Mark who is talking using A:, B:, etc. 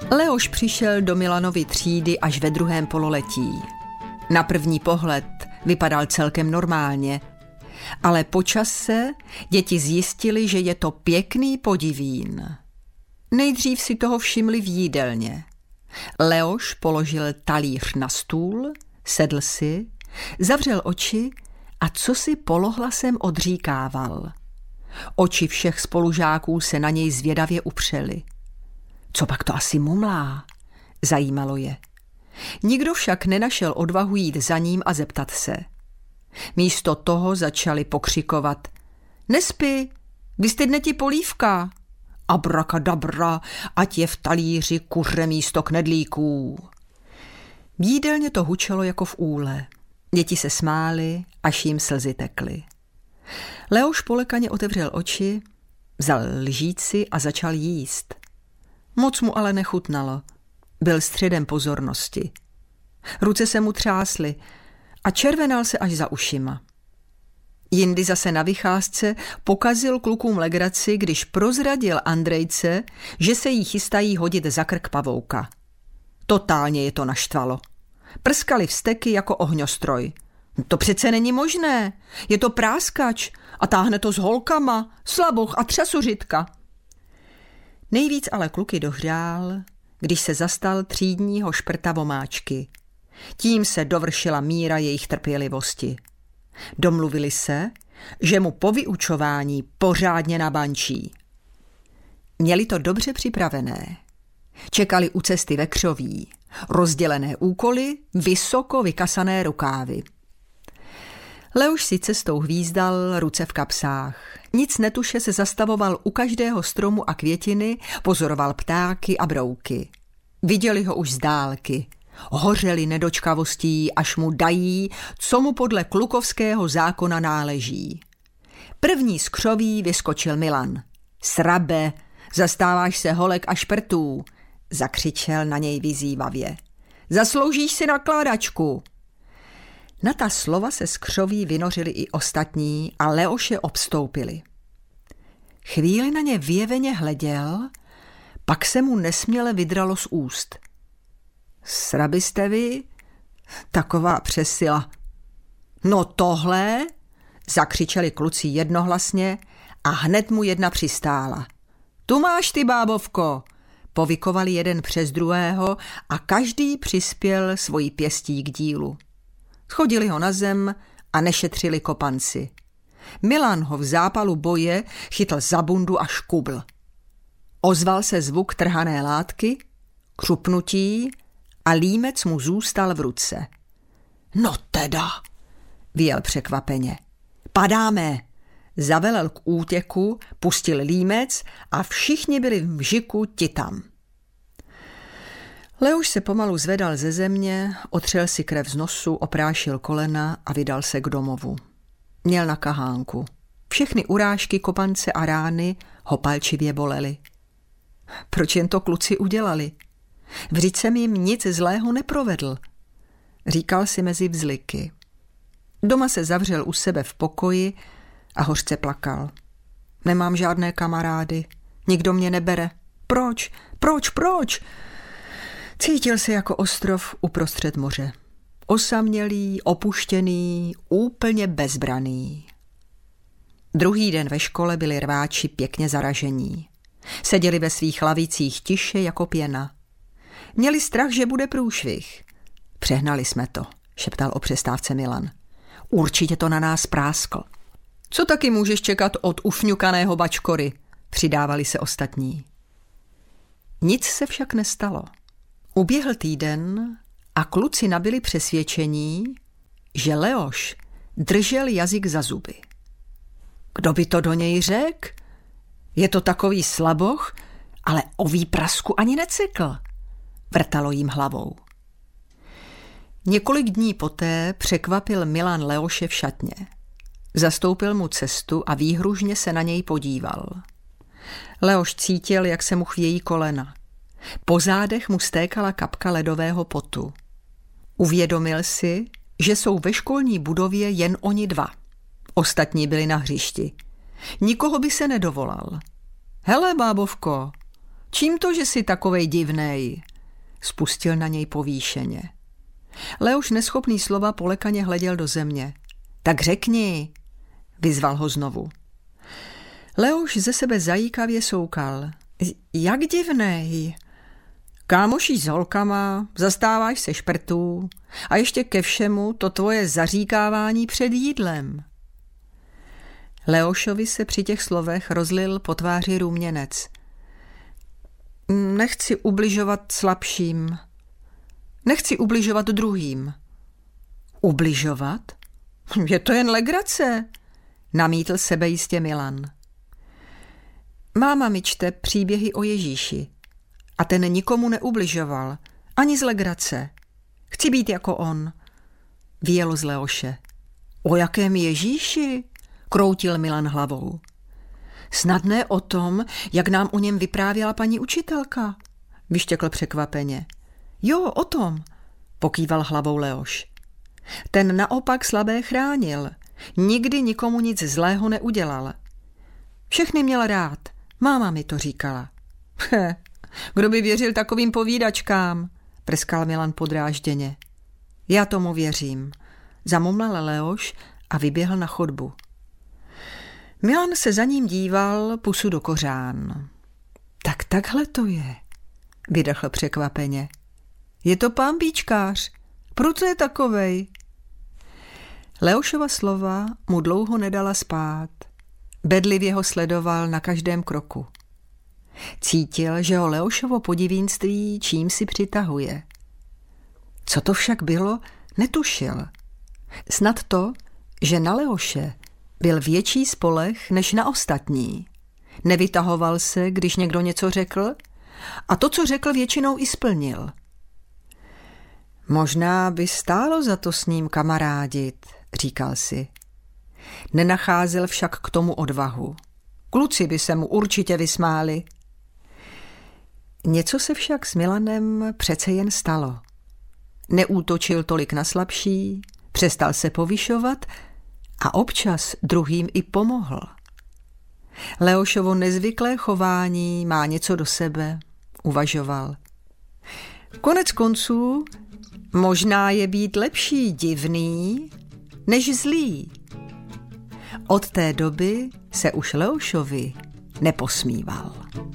A: Leoš přišel do Milanovy třídy až ve 2. pololetí. Na první pohled vypadal celkem normálně, ale po čase děti zjistili, že je to pěkný podivín. Nejdřív si toho všimli v jídelně. Leoš položil talíř na stůl, sedl si, zavřel oči a cosi polohlasem odříkával. Oči všech spolužáků se na něj zvědavě upřely. Co pak to asi mumlá? Zajímalo je. Nikdo však nenašel odvahu jít za ním a zeptat se. Místo toho začali pokřikovat. Nespí, vystydne ti polívka. Abrakadabra, ať je v talíři kuře místo knedlíků. V jídelně to hučelo jako v úle. Děti se smály, až jim slzy tekly. Leoš polekaně otevřel oči, vzal lžíci a začal jíst. Moc mu ale nechutnalo. Byl středem pozornosti. Ruce se mu třásly a červenal se až za ušima. Jindy zase na vycházce pokazil klukům legraci, když prozradil Andrejce, že se jí chystají hodit za krk pavouka. Totálně je to naštvalo. Prskali vzteky jako ohňostroj. To přece není možné. Je to práskač a táhne to s holkama, slaboch a třasuřitka. Nejvíc ale kluky dohřál, když se zastal třídního šprta Vomáčky. Tím se dovršila míra jejich trpělivosti. Domluvili se, že mu po vyučování pořádně nabančí. Měli to dobře připravené. Čekali u cesty ve křoví, rozdělené úkoly, vysoko vykasané rukávy. Leoš si cestou hvízdal, ruce v kapsách. Nic netuše se zastavoval u každého stromu a květiny, pozoroval ptáky a brouky. Viděli ho už z dálky. Hořeli nedočkavostí, až mu dají, co mu podle klukovského zákona náleží. První z křoví vyskočil Milan. Srabe, zastáváš se holek a šprtů, zakřičel na něj vyzývavě. Zasloužíš si nakládačku. Na ta slova se z křoví vynořili i ostatní a Leoše obstoupili. Chvíli na ně vyjeveně hleděl, pak se mu nesměle vydralo z úst. Srabi jste vy? Taková přesila. No tohle, zakřičeli kluci jednohlasně a hned mu jedna přistála. Tu máš ty, bábovko, povykovali jeden přes druhého a každý přispěl svojí pěstí k dílu. Schodili ho na zem a nešetřili kopanci. Milan ho v zápalu boje chytl za bundu a škubl. Ozval se zvuk trhané látky, křupnutí a límec mu zůstal v ruce. No teda, vyjel překvapeně. Padáme, zavelel k útěku, pustil límec a všichni byli v vžiku titam. Leoš se pomalu zvedal ze země, otřel si krev z nosu, oprášil kolena a vydal se k domovu. Měl na kahánku. Všechny urážky, kopance a rány ho palčivě bolely. Proč jen to kluci udělali? Vždyť jsem jim nic zlého neprovedl, říkal si mezi vzliky. Doma se zavřel u sebe v pokoji a hořce plakal. Nemám žádné kamarády, nikdo mě nebere. Proč? Cítil se jako ostrov uprostřed moře. Osamělý, opuštěný, úplně bezbraný. Druhý den ve škole byli rváči pěkně zaražení. Seděli ve svých lavicích tiše jako pěna. Měli strach, že bude průšvih. Přehnali jsme to, šeptal o přestávce Milan. Určitě to na nás práskl. Co taky můžeš čekat od ufňukaného bačkory? Přidávali se ostatní. Nic se však nestalo. Uběhl týden a kluci nabyli přesvědčení, že Leoš držel jazyk za zuby. Kdo by to do něj řekl? Je to takový slaboch, ale o výprasku ani necykl, vrtalo jim hlavou. Několik dní poté překvapil Milan Leoše v šatně. Zastoupil mu cestu a výhružně se na něj podíval. Leoš cítil, jak se mu chvějí kolena. Po zádech mu stékala kapka ledového potu. Uvědomil si, že jsou ve školní budově jen oni dva. Ostatní byli na hřišti. Nikoho by se nedovolal. Hele, bábovko, Čím to, že jsi takovej divnej? Spustil na něj povýšeně. Leoš neschopný slova polekaně hleděl do země. Tak řekni, vyzval ho znovu. Leoš ze sebe zajíkavě soukal. Jak divnej? Kámošíš s holkama, zastáváš se šprtů a ještě ke všemu to tvoje zaříkávání před jídlem. Leošovi se při těch slovech rozlil po tváři růměnec. Nechci ubližovat slabším. Nechci ubližovat druhým. Ubližovat? Je to jen legrace, namítl sebejistě Milan. Máma mi čte příběhy o Ježíši a ten nikomu neubližoval, ani z legrace. Chci být jako on, vyjelo z Leoše. O jakém Ježíši? Kroutil Milan hlavou. Snad ne o tom, jak nám o něm vyprávěla paní učitelka, vyštěkl překvapeně. Jo, o tom, pokýval hlavou Leoš. Ten naopak slabé chránil, nikdy nikomu nic zlého neudělal. Všechny měl rád, máma mi to říkala. Kdo by věřil takovým povídačkám, prskal Milan podrážděně. Já tomu věřím, zamumlal Leoš a vyběhl na chodbu. Milan se za ním díval pusu do kořán. Tak takhle to je, vydechl překvapeně. Je to pambíčkář, proto je takovej. Leošova slova mu dlouho nedala spát. Bedlivě ho sledoval na každém kroku. Cítil, že ho Leošovo podivínství čím si přitahuje. Co to však bylo, netušil. Snad to, že na Leoše byl větší spoleh než na ostatní. Nevytahoval se, když někdo něco řekl, a to, co řekl, většinou i splnil. Možná by stálo za to s ním kamarádit, říkal si. Nenacházel však k tomu odvahu. Kluci by se mu určitě vysmáli. Něco se však s Milanem přece jen stalo. Neútočil tolik na slabší, přestal se povyšovat a občas druhým i pomohl. Leošovo nezvyklé chování má něco do sebe, uvažoval. Konec konců možná je být lepší divný než zlý. Od té doby se už Leošovi neposmíval.